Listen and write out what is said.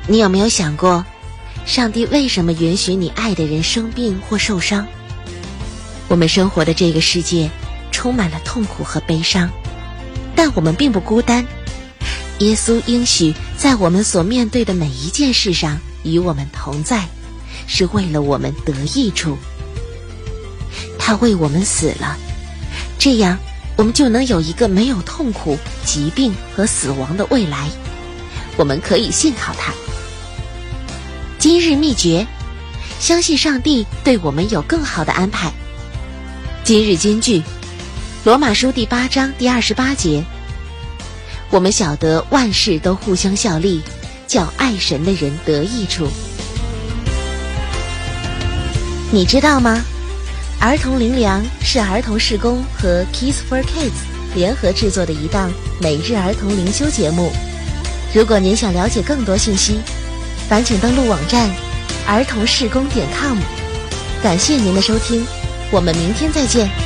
你有没有想过，上帝为什么允许你爱的人生病或受伤？我们生活的这个世界充满了痛苦和悲伤，但我们并不孤单。耶稣应许在我们所面对的每一件事上与我们同在，是为了我们得益处。他为我们死了，这样我们就能有一个没有痛苦、疾病和死亡的未来。我们可以信靠他。今日秘诀：相信上帝对我们有更好的安排。今日金句：罗马书第8章第28节，我们晓得万事都互相效力，叫爱神的人得益处。你知道吗？儿童灵粮是儿童事工和 Kids for Kids 联合制作的一档每日儿童灵修节目。如果您想了解更多信息，烦请登录网站儿童事工.com。感谢您的收听，我们明天再见。